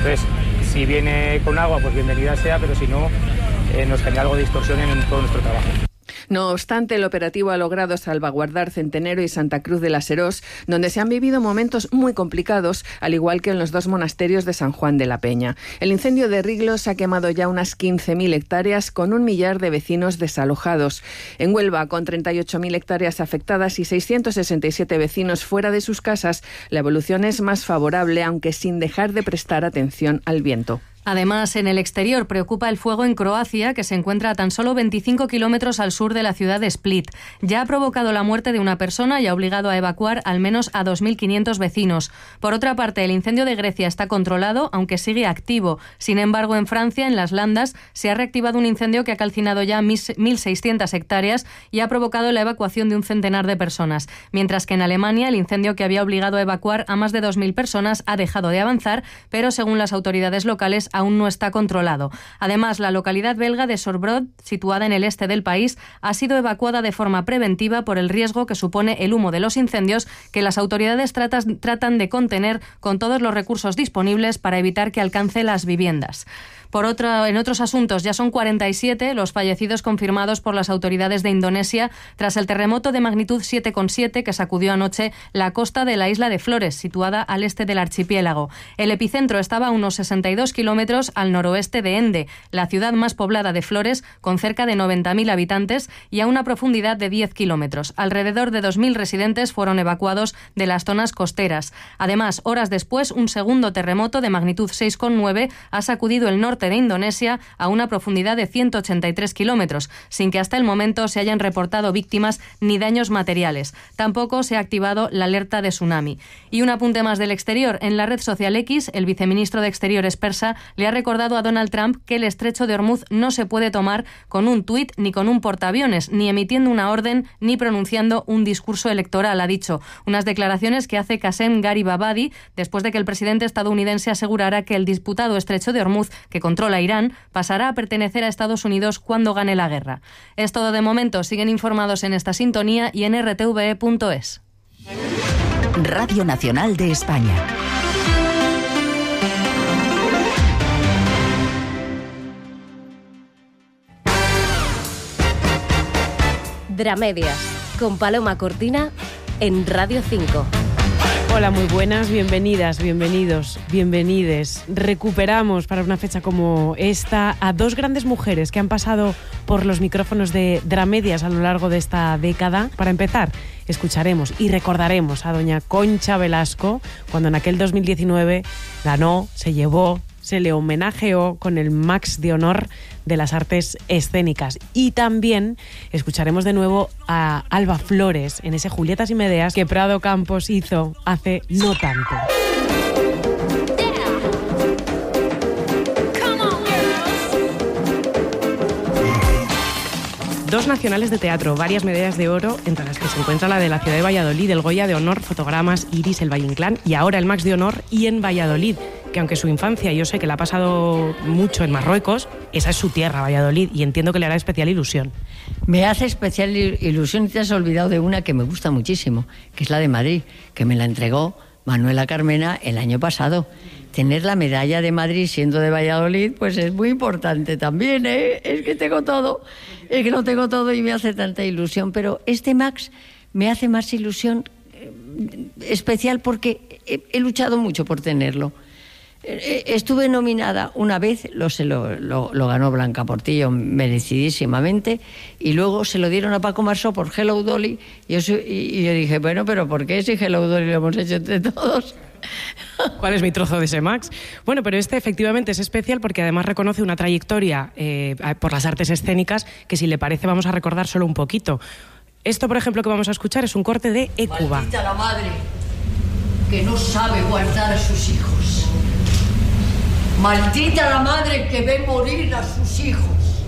Entonces, si viene con agua, pues bienvenida sea, pero si no, nos genera algo de distorsión en todo nuestro trabajo. No obstante, el operativo ha logrado salvaguardar Centenero y Santa Cruz de la Serós, donde se han vivido momentos muy complicados, al igual que en los dos monasterios de San Juan de la Peña. El incendio de Riglos ha quemado ya unas 15.000 hectáreas con 1 millar de vecinos desalojados. En Huelva, con 38.000 hectáreas afectadas y 667 vecinos fuera de sus casas, la evolución es más favorable, aunque sin dejar de prestar atención al viento. Además, en el exterior preocupa el fuego en Croacia, que se encuentra a tan solo 25 kilómetros al sur de la ciudad de Split. Ya ha provocado la muerte de una persona y ha obligado a evacuar al menos a 2.500 vecinos. Por otra parte, el incendio de Grecia está controlado, aunque sigue activo. Sin embargo, en Francia, en las Landas, se ha reactivado un incendio que ha calcinado ya 1.600 hectáreas y ha provocado la evacuación de un centenar de personas. Mientras que en Alemania, el incendio que había obligado a evacuar a más de 2.000 personas ha dejado de avanzar, pero según las autoridades locales, aún no está controlado. Además, la localidad belga de Sorbrod, situada en el este del país, ha sido evacuada de forma preventiva por el riesgo que supone el humo de los incendios que las autoridades tratan de contener con todos los recursos disponibles para evitar que alcance las viviendas. En otros asuntos, ya son 47 los fallecidos confirmados por las autoridades de Indonesia tras el terremoto de magnitud 7,7 que sacudió anoche la costa de la isla de Flores, situada al este del archipiélago. El epicentro estaba a unos 62 kilómetros al noroeste de Ende, la ciudad más poblada de Flores, con cerca de 90.000 habitantes y a una profundidad de 10 kilómetros. Alrededor de 2.000 residentes fueron evacuados de las zonas costeras. Además, horas después, un segundo terremoto de magnitud 6,9 ha sacudido el norte de Indonesia a una profundidad de 183 kilómetros, sin que hasta el momento se hayan reportado víctimas ni daños materiales. Tampoco se ha activado la alerta de tsunami. Y un apunte más del exterior. En la red social X, el viceministro de Exteriores persa le ha recordado a Donald Trump que el estrecho de Hormuz no se puede tomar con un tuit ni con un portaaviones, ni emitiendo una orden ni pronunciando un discurso electoral, ha dicho. Unas declaraciones que hace Qasem Garibabadi después de que el presidente estadounidense asegurara que el disputado estrecho de Hormuz, que controla Irán, pasará a pertenecer a Estados Unidos cuando gane la guerra. Es todo de momento. Siguen informados en esta sintonía y en rtve.es. Radio Nacional de España. Dramedias, con Paloma Cortina en Radio 5. Hola, muy buenas, bienvenidas, bienvenidos, bienvenides. Recuperamos para una fecha como esta a dos grandes mujeres que han pasado por los micrófonos de Dramedias a lo largo de esta década. Para empezar, escucharemos y recordaremos a doña Concha Velasco cuando en aquel 2019 ganó, se llevó, se le homenajeó con el Max de Honor de las Artes Escénicas. Y también escucharemos de nuevo a Alba Flores en ese Julietas y Medeas que Prado Campos hizo hace no tanto. Dos nacionales de teatro, varias medallas de oro, entre las que se encuentra la de la ciudad de Valladolid, el Goya de Honor, Fotogramas, Iris, el Valle Inclán y ahora el Max de Honor y en Valladolid, que aunque su infancia yo sé que la ha pasado mucho en Marruecos, esa es su tierra, Valladolid, y entiendo que le hará especial ilusión. Me hace especial ilusión y te has olvidado de una que me gusta muchísimo, que es la de Madrid, que me la entregó Manuela Carmena el año pasado. Tener la medalla de Madrid siendo de Valladolid, pues es muy importante también, ¿eh? Es que tengo todo, es que lo tengo todo y me hace tanta ilusión, pero este Max me hace más ilusión especial porque he luchado mucho por tenerlo. Estuve nominada una vez, lo ganó Blanca Portillo merecidísimamente, y luego se lo dieron a Paco Marsó por Hello Dolly, y yo dije, bueno, pero ¿por qué si Hello Dolly lo hemos hecho entre todos? ¿Cuál es mi trozo de ese Max? Bueno, pero este efectivamente es especial porque además reconoce una trayectoria por las artes escénicas que, si le parece, vamos a recordar solo un poquito. Esto, por ejemplo, que vamos a escuchar es un corte de Écuba. Maldita la madre que no sabe guardar a sus hijos. Maldita la madre que ve morir a sus hijos.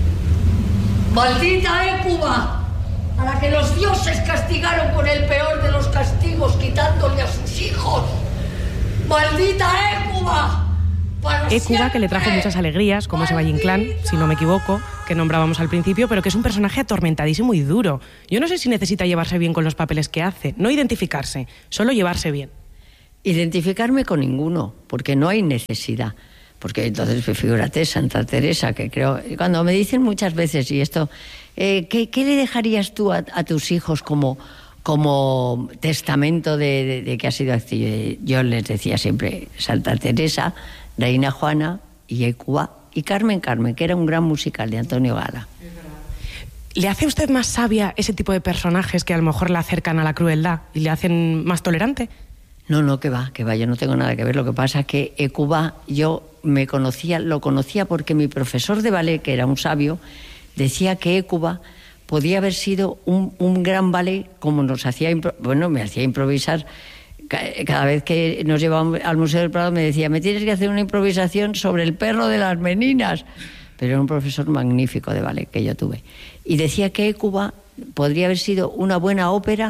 Maldita Écuba, a la que los dioses castigaron con el peor de los castigos, quitándole a sus hijos. ¡Maldita Écuba! Écuba, que le trajo muchas alegrías, como ese Valle Inclán, si no me equivoco, que nombrábamos al principio, pero que es un personaje atormentadísimo y duro. Yo no sé si necesita llevarse bien con los papeles que hace, no identificarse, solo llevarse bien. identificarme con ninguno, porque no hay necesidad. Porque entonces, figúrate, Santa Teresa, que creo... Cuando me dicen muchas veces, y esto, ¿qué le dejarías tú a tus hijos como testamento de que has sido activo? Yo les decía siempre Santa Teresa, Reina Juana y Écuba y Carmen, que era un gran musical de Antonio Gala. ¿Le hace usted más sabia ese tipo de personajes que a lo mejor la acercan a la crueldad y le hacen más tolerante? No, que va, yo no tengo nada que ver. Lo que pasa es que Écuba yo lo conocía porque mi profesor de ballet, que era un sabio, decía que Écuba podía haber sido un gran ballet, como nos hacía, me hacía improvisar. Cada vez que nos llevábamos al Museo del Prado me decía, me tienes que hacer una improvisación sobre el perro de las meninas. Pero era un profesor magnífico de ballet que yo tuve. Y decía que Écuba podría haber sido una buena ópera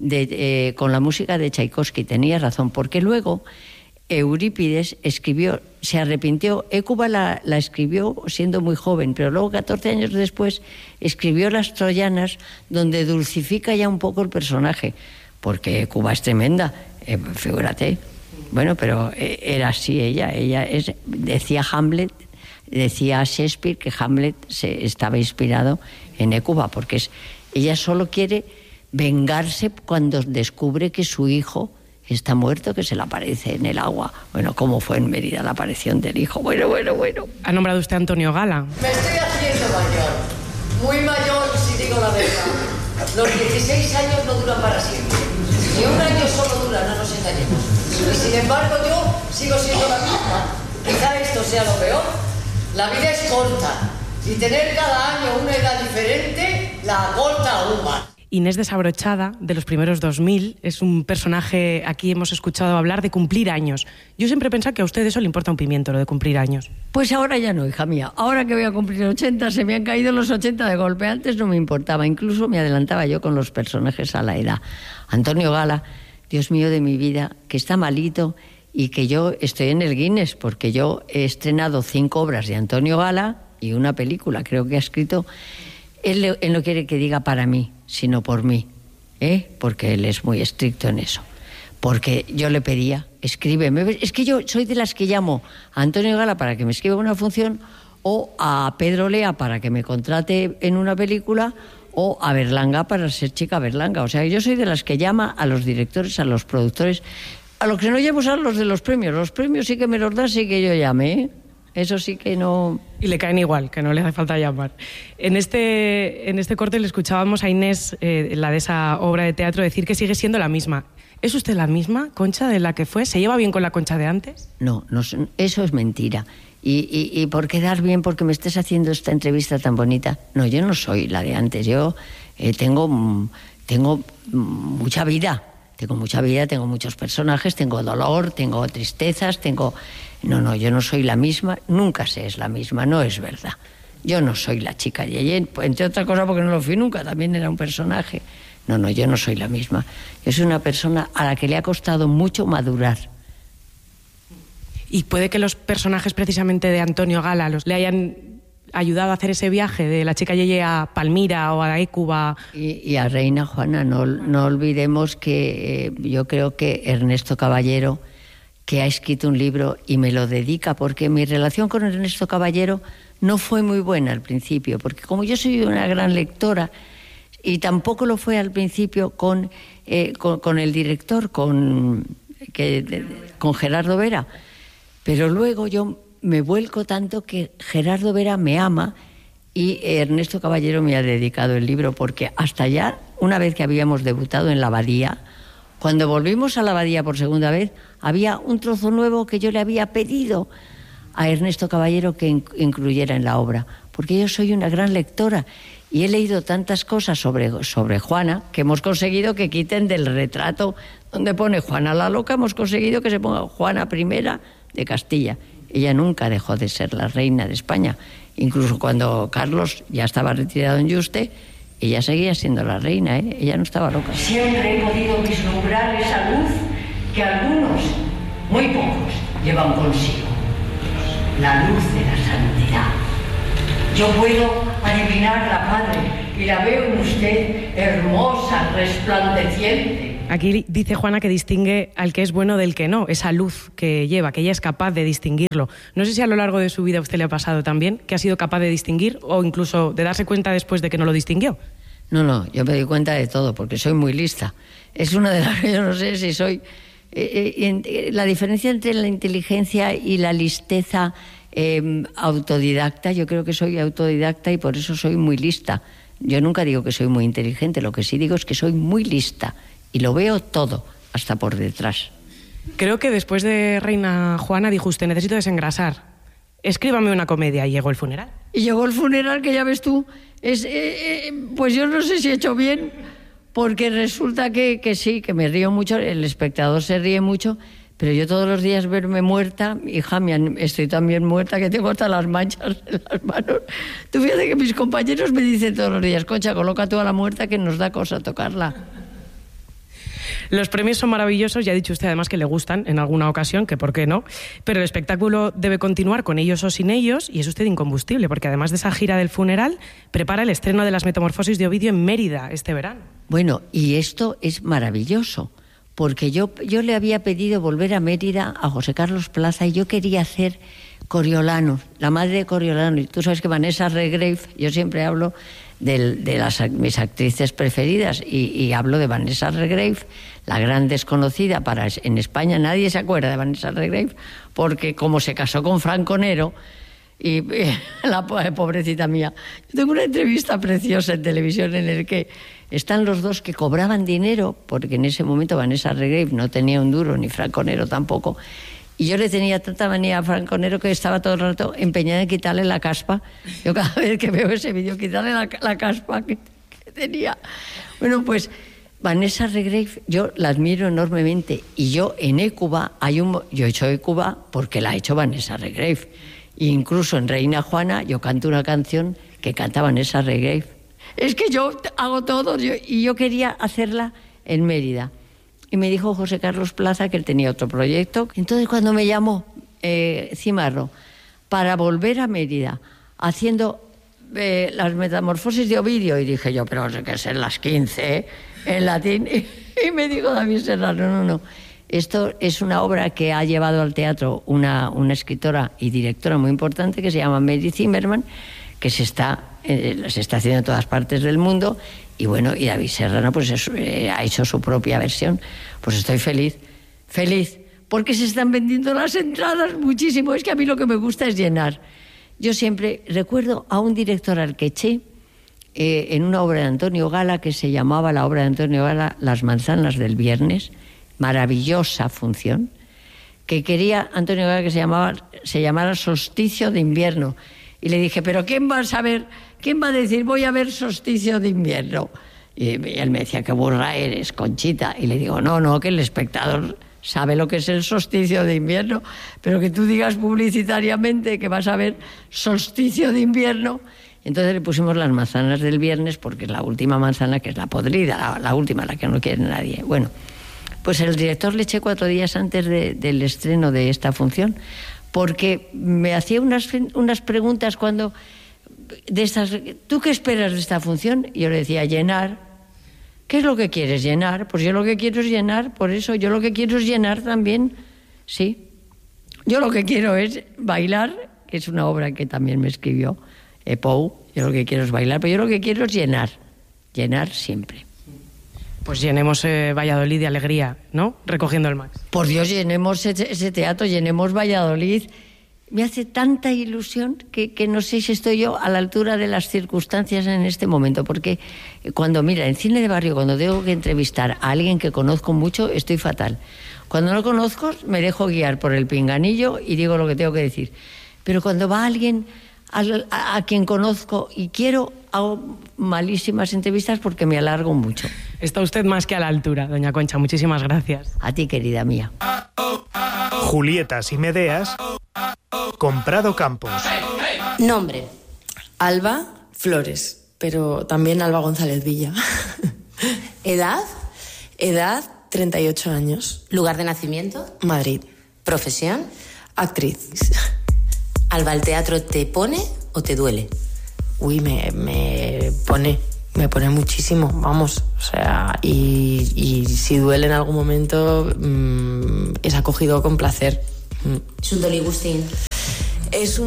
con la música de Tchaikovsky. Tenía razón, porque luego Eurípides se arrepintió. Écuba la escribió siendo muy joven, pero luego 14 años después escribió Las Troyanas, donde dulcifica ya un poco el personaje, porque Écuba es tremenda, figúrate. Bueno, pero era así ella decía Hamlet, decía Shakespeare que Hamlet estaba inspirado en Écuba, porque ella solo quiere vengarse cuando descubre que su hijo está muerto, que se le aparece en el agua. Bueno, ¿cómo fue en Mérida la aparición del hijo? Bueno. ¿Ha nombrado usted a Antonio Gala? Me estoy haciendo mayor, muy mayor si digo la verdad. Los 16 años no duran para siempre. Ni un año solo dura, no nos engañemos. Y sin embargo yo sigo siendo la misma. Quizá esto sea lo peor. La vida es corta y tener cada año una edad diferente la acorta aún más. Inés Desabrochada, de los primeros 2000, es un personaje, aquí hemos escuchado hablar de cumplir años. Yo siempre he pensado que a usted eso le importa un pimiento, lo de cumplir años. Pues ahora ya no, hija mía. Ahora que voy a cumplir 80, se me han caído los 80 de golpe. Antes no me importaba, incluso me adelantaba yo con los personajes a la edad. Antonio Gala, Dios mío de mi vida, que está malito y que yo estoy en el Guinness, porque yo he estrenado 5 obras de Antonio Gala y una película, creo que ha escrito... Él no quiere que diga para mí, sino por mí, porque él es muy estricto en eso. Porque yo le pedía, escríbeme. Es que yo soy de las que llamo a Antonio Gala para que me escriba una función, o a Pedro Lea para que me contrate en una película, o a Berlanga para ser chica Berlanga. O sea, yo soy de las que llama a los directores, a los productores. A los que no llamo a los de los premios. Los premios sí que me los da, sí que yo llame, Eso sí que no... Y le caen igual, que no le hace falta llamar. En este corte le escuchábamos a Inés, la de esa obra de teatro, decir que sigue siendo la misma. ¿Es usted la misma, Concha, de la que fue? ¿Se lleva bien con la Concha de antes? No, eso es mentira. Y por quedar bien, porque me estés haciendo esta entrevista tan bonita. No, yo no soy la de antes. Yo tengo mucha vida. Tengo muchos personajes, tengo dolor, tengo tristezas, No, yo no soy la misma, nunca es la misma, no es verdad. Yo no soy la chica Yeye, entre otras cosas porque no lo fui nunca, también era un personaje. No, yo no soy la misma. Yo soy una persona a la que le ha costado mucho madurar. ¿Y puede que los personajes precisamente de Antonio Gala le hayan ayudado a hacer ese viaje de la chica Yeye a Palmira o a Écuba? Y a Reina Juana, no olvidemos que yo creo que Ernesto Caballero, que ha escrito un libro y me lo dedica, porque mi relación con Ernesto Caballero no fue muy buena al principio, porque como yo soy una gran lectora, y tampoco lo fue al principio con el director, con Gerardo Vera, pero luego yo me vuelco tanto que Gerardo Vera me ama y Ernesto Caballero me ha dedicado el libro, porque hasta ya, una vez que habíamos debutado en la Abadía, cuando volvimos a la Abadía por segunda vez, había un trozo nuevo que yo le había pedido a Ernesto Caballero que incluyera en la obra, porque yo soy una gran lectora y he leído tantas cosas sobre Juana que hemos conseguido que quiten del retrato donde pone Juana la loca, hemos conseguido que se ponga Juana I de Castilla. Ella nunca dejó de ser la reina de España, incluso cuando Carlos ya estaba retirado en Yuste, ella seguía siendo la reina, ella no estaba loca. Siempre he podido vislumbrar esa luz que algunos, muy pocos, llevan consigo. La luz de la santidad. Yo puedo adivinarla, Padre, y la veo en usted hermosa, resplandeciente. Aquí dice Juana que distingue al que es bueno del que no, esa luz que lleva, que ella es capaz de distinguirlo. No sé si a lo largo de su vida a usted le ha pasado también, que ha sido capaz de distinguir o incluso de darse cuenta después de que no lo distinguió. No, yo me doy cuenta de todo porque soy muy lista. Es una de las... Yo no sé si soy... la diferencia entre la inteligencia y la listeza autodidacta, yo creo que soy autodidacta y por eso soy muy lista. Yo nunca digo que soy muy inteligente, lo que sí digo es que soy muy lista y lo veo todo, hasta por detrás. Creo que después de Reina Juana dijo usted, necesito desengrasar. Escríbame una comedia, y llegó el funeral. Y llegó el funeral, que ya ves tú, pues yo no sé si he hecho bien, porque resulta que sí, que me río mucho, el espectador se ríe mucho, pero yo todos los días verme muerta, hija, estoy también muerta, que tengo hasta las manchas en las manos. Tú fíjate que mis compañeros me dicen todos los días, Concha, coloca tú a la muerta que nos da cosa tocarla. Los premios son maravillosos, ya ha dicho usted además que le gustan en alguna ocasión, que por qué no, pero el espectáculo debe continuar con ellos o sin ellos, y es usted incombustible, porque además de esa gira del funeral, prepara el estreno de Las Metamorfosis de Ovidio en Mérida este verano. Bueno, y esto es maravilloso, porque yo le había pedido volver a Mérida a José Carlos Plaza y yo quería hacer Coriolano, la madre de Coriolano, y tú sabes que Vanessa Redgrave, yo siempre hablo de mis actrices preferidas y hablo de Vanessa Redgrave, la gran desconocida en España. Nadie se acuerda de Vanessa Redgrave porque como se casó con Franco Nero y la pobrecita mía. Yo tengo una entrevista preciosa en televisión en el que están los dos que cobraban dinero, porque en ese momento Vanessa Redgrave no tenía un duro ni Franco Nero tampoco. Y yo le tenía tanta manía a Franco Nero que estaba todo el rato empeñada en quitarle la caspa. Yo cada vez que veo ese vídeo, quitarle la caspa que tenía. Bueno, pues Vanessa Redgrave, yo la admiro enormemente. Y yo en Écuba, yo he hecho Écuba porque la ha hecho Vanessa Redgrave. E incluso en Reina Juana yo canto una canción que canta Vanessa Redgrave. Es que yo hago todo y yo quería hacerla en Mérida. Y me dijo José Carlos Plaza que él tenía otro proyecto. Entonces cuando me llamó Cimarro para volver a Mérida haciendo Las Metamorfosis de Ovidio, y dije yo, pero hay que ser las 15 en latín, y me dijo David Serrano, no, esto es una obra que ha llevado al teatro una escritora y directora muy importante que se llama Mary Zimmerman, que se está haciendo en todas partes del mundo. Y bueno, y David Serrano pues ha hecho su propia versión. Pues estoy feliz, porque se están vendiendo las entradas muchísimo. Es que a mí lo que me gusta es llenar. Yo siempre recuerdo a un director al que eché en una obra de Antonio Gala, que se llamaba, la obra de Antonio Gala, Las manzanas del viernes, maravillosa función, que quería Antonio Gala que se llamara Solsticio de invierno. Y le dije, pero ¿quién va a saber? ¿Quién va a decir, voy a ver Solsticio de invierno? Y él me decía, qué burra eres, Conchita. Y le digo, no, que el espectador sabe lo que es el solsticio de invierno, pero que tú digas publicitariamente que vas a ver Solsticio de invierno. Entonces le pusimos Las manzanas del viernes, porque es la última manzana, que es la podrida, la última, la que no quiere nadie. Bueno, pues el director le eché 4 días antes del estreno de esta función, porque me hacía unas preguntas cuando... ¿tú qué esperas de esta función? Y yo le decía, llenar. ¿Qué es lo que quieres? Llenar. Pues yo lo que quiero es llenar, por eso yo lo que quiero es llenar también, sí. Yo lo que quiero es bailar, que es una obra que también me escribió Pou. Yo lo que quiero es bailar, pero yo lo que quiero es llenar siempre. Pues llenemos Valladolid de alegría, ¿no? Recogiendo el Max. Por Dios, llenemos ese teatro, llenemos Valladolid. Me hace tanta ilusión que no sé si estoy yo a la altura de las circunstancias en este momento, porque en cine de barrio, cuando tengo que entrevistar a alguien que conozco mucho, estoy fatal. Cuando no conozco, me dejo guiar por el pinganillo y digo lo que tengo que decir. Pero cuando va alguien a quien conozco y quiero, hago malísimas entrevistas porque me alargo mucho. Está usted más que a la altura, doña Concha. Muchísimas gracias. A ti, querida mía. Julietas y Medeas con Prado Campos. Nombre: Alba Flores, pero también Alba González Villa. ¿Edad? Edad, 38 años. ¿Lugar de nacimiento? Madrid. ¿Profesión? Actriz. ¿Alba, el teatro te pone o te duele? Uy, me pone me pone muchísimo, vamos, o sea, y si duele en algún momento, es acogido con placer. Es un doligustín. Es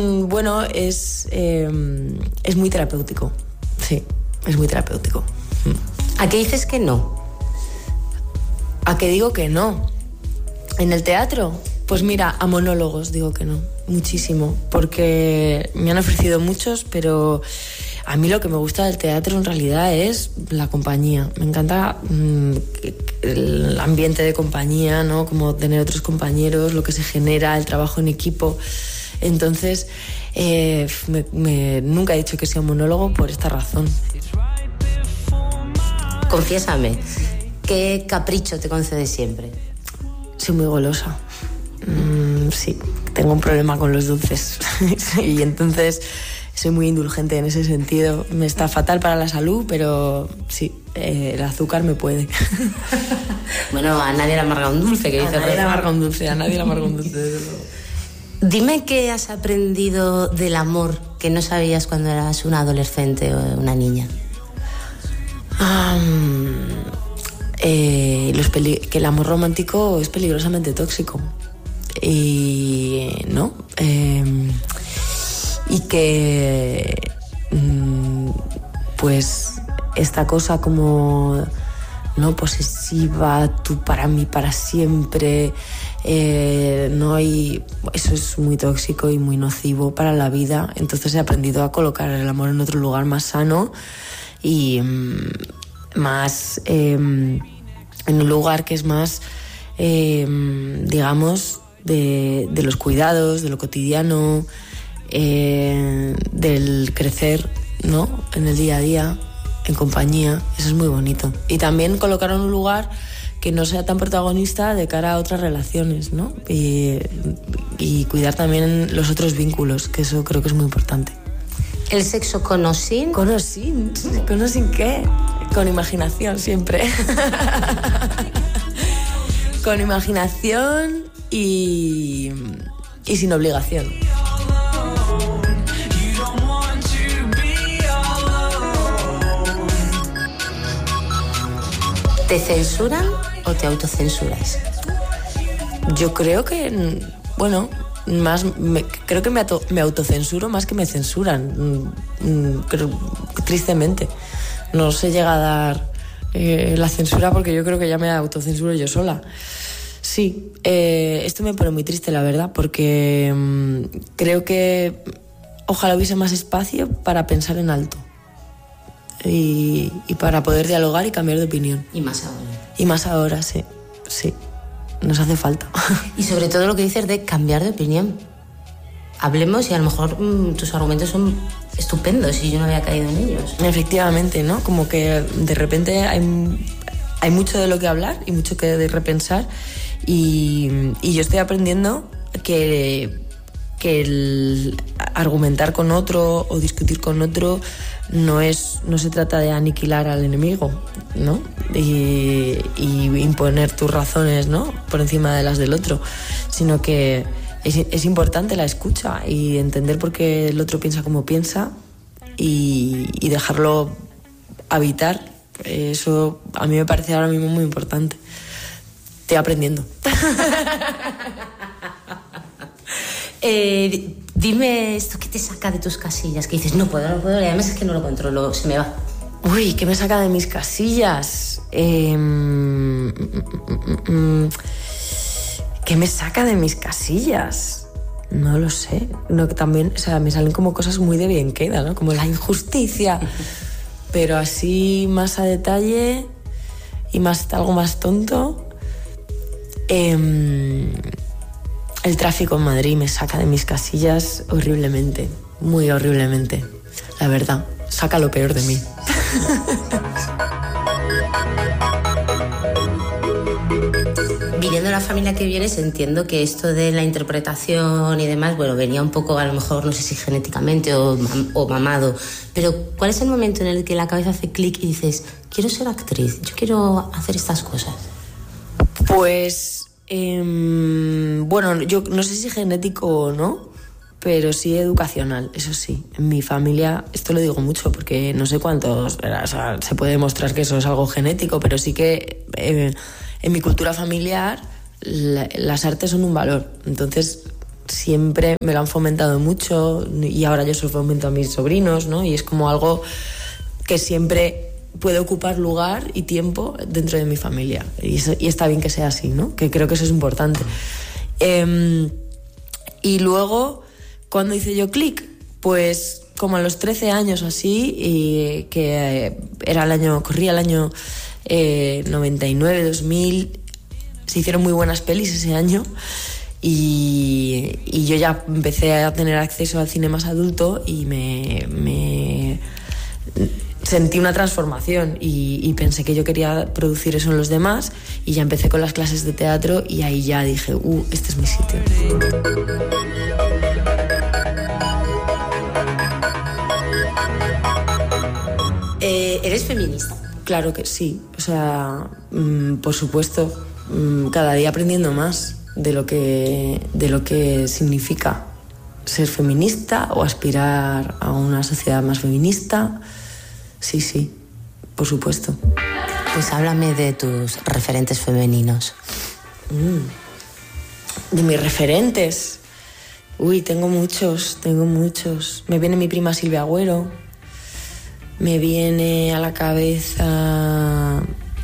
muy terapéutico, sí, es muy terapéutico. ¿A qué dices que no? ¿A qué digo que no? ¿En el teatro? Pues mira, a monólogos digo que no, muchísimo, porque me han ofrecido muchos, pero a mí lo que me gusta del teatro en realidad es la compañía. Me encanta el ambiente de compañía, ¿no? Como tener otros compañeros, lo que se genera, el trabajo en equipo. Entonces, nunca he dicho que sea un monólogo por esta razón. Confiésame, ¿qué capricho te concedes siempre? Soy muy golosa. Sí, tengo un problema con los dulces. Y entonces soy muy indulgente en ese sentido. Me está fatal para la salud, pero sí, el azúcar me puede. Bueno, a nadie le amarga un dulce, que dice. A nadie le amarga un dulce, desde luego. Dime qué has aprendido del amor que no sabías cuando eras una adolescente o una niña. Que el amor romántico es peligrosamente tóxico. Y no. Y que pues esta cosa como no posesiva, tú para mí para siempre, no hay, eso es muy tóxico y muy nocivo para la vida. Entonces he aprendido a colocar el amor en otro lugar más sano y más en un lugar que es más digamos de los cuidados, de lo cotidiano, del crecer, ¿no? En el día a día, en compañía. Eso es muy bonito. Y también colocar en un lugar que no sea tan protagonista de cara a otras relaciones, ¿no? Y cuidar también los otros vínculos, que eso creo que es muy importante. ¿El sexo con o sin? ¿Con o sin? ¿Con o sin qué? Con imaginación siempre. Con imaginación y sin obligación. ¿Te censuran o te autocensuras? Yo creo que, bueno, creo que me autocensuro más que me censuran. Creo, tristemente. No se llega a dar la censura porque yo creo que ya me autocensuro yo sola. Sí, esto me pone muy triste, la verdad, porque creo que ojalá hubiese más espacio para pensar en alto. Y para poder dialogar y cambiar de opinión. Y más ahora. Y más ahora, sí. Sí, nos hace falta. Y sobre todo lo que dices de cambiar de opinión. Hablemos y a lo mejor tus argumentos son estupendos y yo no había caído en ellos. Efectivamente, ¿no? Como que de repente hay mucho de lo que hablar y mucho que de repensar y yo estoy aprendiendo que el argumentar con otro o discutir con otro no se trata de aniquilar al enemigo, ¿no? Y imponer tus razones, ¿no? Por encima de las del otro, sino que es importante la escucha y entender por qué el otro piensa como piensa y dejarlo habitar. Eso a mí me parece ahora mismo muy importante. Estoy aprendiendo. Dime esto que te saca de tus casillas, que dices, no puedo, y además es que no lo controlo, se me va. Uy, ¿qué me saca de mis casillas? ¿Qué me saca de mis casillas? No lo sé. No, que también, o sea, me salen como cosas muy de bien queda, ¿no? Como la injusticia. Pero así más a detalle y algo más tonto. El tráfico en Madrid me saca de mis casillas horriblemente, muy horriblemente, la verdad. Saca lo peor de mí. Viniendo de la familia que vienes, entiendo que esto de la interpretación y demás, bueno, venía un poco, a lo mejor, no sé si genéticamente o mamado, pero ¿cuál es el momento en el que la cabeza hace clic y dices, quiero ser actriz, yo quiero hacer estas cosas? Pues, bueno, yo no sé si genético o no, pero sí educacional, eso sí. En mi familia, esto lo digo mucho porque no sé cuántos, o sea, se puede demostrar que eso es algo genético, pero sí que en mi cultura familiar las artes son un valor. Entonces siempre me lo han fomentado mucho y ahora yo se lo fomento a mis sobrinos, ¿no? Y es como algo que siempre puede ocupar lugar y tiempo dentro de mi familia. Y está bien que sea así, ¿no? Que creo que eso es importante. Y luego, cuando hice yo clic, pues como a los 13 años así, y que corría el año 99, 2000, se hicieron muy buenas pelis ese año y yo ya empecé a tener acceso al cine más adulto y me sentí una transformación y pensé que yo quería producir eso en los demás y ya empecé con las clases de teatro y ahí ya dije, este es mi sitio. ¿Eres feminista? Claro que sí, o sea, por supuesto, cada día aprendiendo más de lo que significa ser feminista o aspirar a una sociedad más feminista. Sí, por supuesto. Pues háblame de tus referentes femeninos. De mis referentes. Tengo muchos. Me viene mi prima Silvia Agüero. Me viene a la cabeza...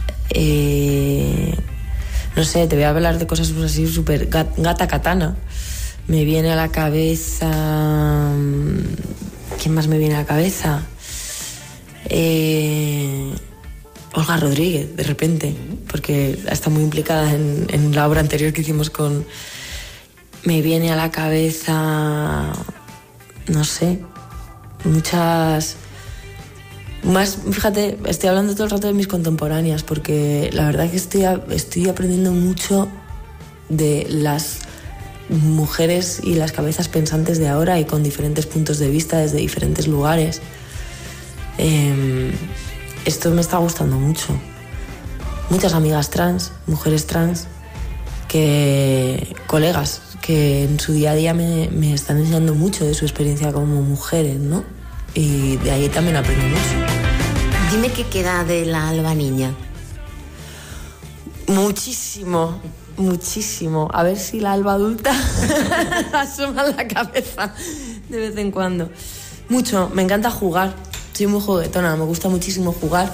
no sé, te voy a hablar de cosas así súper... Gata Katana. Me viene a la cabeza... ¿Quién más me viene a la cabeza? Olga Rodríguez, de repente, porque está muy implicada en la obra anterior que hicimos con... Me viene a la cabeza... No sé... Muchas... Más, fíjate, estoy hablando todo el rato de mis contemporáneas porque la verdad que estoy aprendiendo mucho de las mujeres y las cabezas pensantes de ahora y con diferentes puntos de vista desde diferentes lugares. Esto me está gustando mucho. Muchas amigas trans, mujeres trans, colegas que en su día a día me están enseñando mucho de su experiencia como mujeres, ¿no? Y de ahí también aprendo mucho. Dime qué queda de la Alba niña. Muchísimo. A ver si la Alba adulta asoma la cabeza de vez en cuando. Mucho, me encanta jugar. Soy muy juguetona, me gusta muchísimo jugar.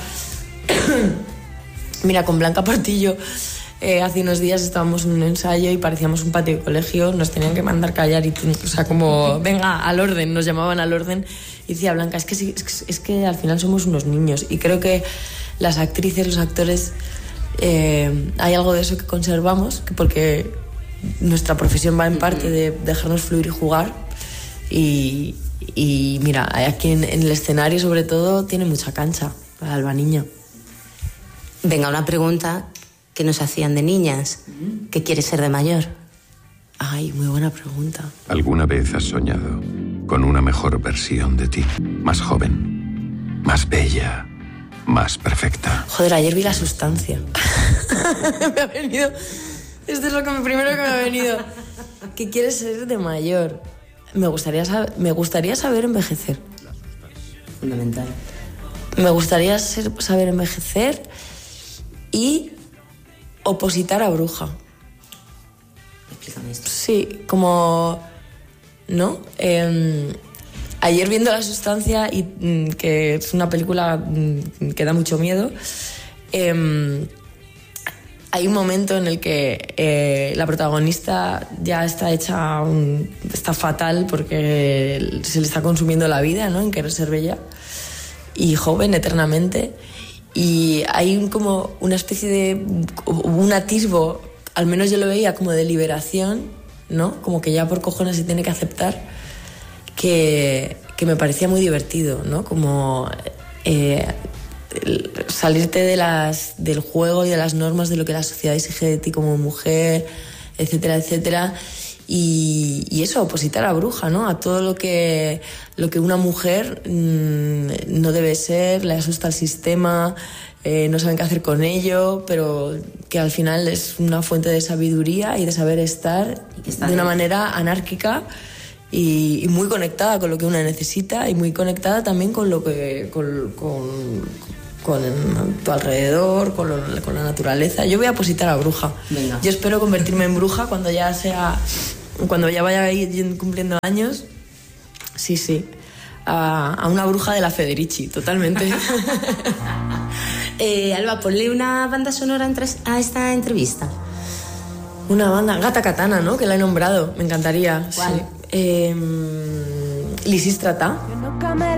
Mira, con Blanca Portillo hace unos días estábamos en un ensayo y parecíamos un patio de colegio, nos tenían que mandar callar y, o sea, como venga al orden, nos llamaban al orden y decía Blanca, es que al final somos unos niños y creo que las actrices, los actores, hay algo de eso que conservamos, porque nuestra profesión va en parte de dejarnos fluir y jugar y mira, aquí en el escenario sobre todo tiene mucha cancha la Alba niña. Venga, una pregunta que nos hacían de niñas. ¿Qué quieres ser de mayor? Ay, muy buena pregunta. ¿Alguna vez has soñado con una mejor versión de ti? Más joven, más bella, más perfecta. Joder, ayer vi La Sustancia. Me ha venido... Esto es primero que me ha venido. ¿Qué quieres ser de mayor? Me gustaría saber envejecer. Fundamental. Me gustaría saber envejecer y opositar a bruja. Explícame esto. Sí, como... ¿No? Ayer viendo La Sustancia, y que es una película que da mucho miedo, hay un momento en el que la protagonista ya está está fatal porque se le está consumiendo la vida, ¿no? En querer ser bella y joven eternamente. Y hay como una especie de... un atisbo, al menos yo lo veía como de liberación, ¿no? Como que ya por cojones se tiene que aceptar, que me parecía muy divertido, ¿no? Como salirte del juego y de las normas de lo que la sociedad exige de ti como mujer, etcétera, etcétera. Y eso, opositar a bruja, ¿no? A todo lo que una mujer no debe ser, le asusta el sistema, no saben qué hacer con ello, pero que al final es una fuente de sabiduría y de saber estar de una manera anárquica y muy conectada con lo que una necesita y muy conectada también con lo que con tu alrededor, con la naturaleza. Yo voy a positar a bruja. Venga. Yo espero convertirme en bruja cuando ya vaya a ir cumpliendo años. Sí. A una bruja de la Federici, totalmente. Alba, ponle una banda sonora a esta entrevista. Una banda, Gata Katana, ¿no? Que la he nombrado, me encantaría. ¿Cuál? Sí. Lysistrata.